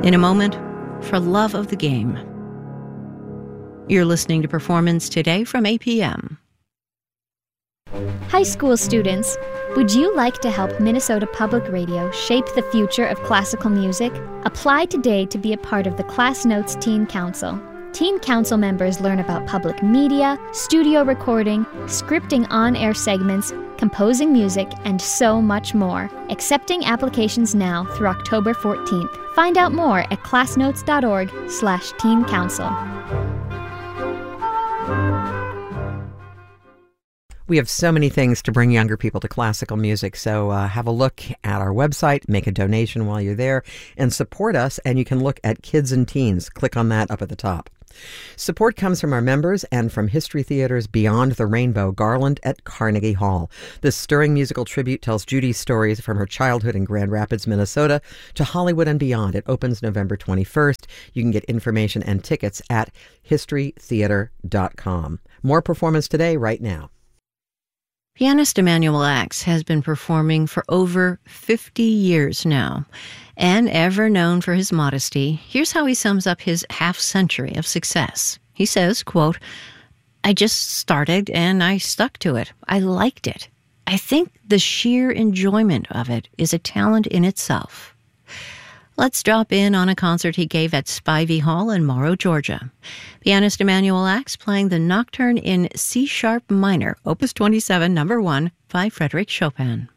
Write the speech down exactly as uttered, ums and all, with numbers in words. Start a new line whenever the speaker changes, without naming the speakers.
In a moment, for love of the game. You're listening to Performance Today from A P M.
High school students, would you like to help Minnesota Public Radio shape the future of classical music? Apply today to be a part of the Class Notes Teen Council. Teen Council members learn about public media, studio recording, scripting on-air segments, composing music, and so much more. Accepting applications now through October fourteenth. Find out more at classnotes.org slash teen council.
We have so many things to bring younger people to classical music, so uh, have a look at our website, make a donation while you're there, and support us, and you can look at Kids and Teens. Click on that up at the top. Support comes from our members and from History Theater's Beyond the Rainbow Garland at Carnegie Hall. This stirring musical tribute tells Judy's stories from her childhood in Grand Rapids, Minnesota, to Hollywood and beyond. It opens November twenty-first. You can get information and tickets at history theater dot com. More Performance Today right now.
Pianist Emanuel Ax has been performing for over fifty years now. And ever known for his modesty, here's how he sums up his half-century of success. He says, quote, "I just started and I stuck to it. I liked it. I think the sheer enjoyment of it is a talent in itself." Let's drop in on a concert he gave at Spivey Hall in Morrow, Georgia. Pianist Emanuel Ax playing the Nocturne in C-sharp minor, Opus twenty-seven, number one, by Frédéric Chopin.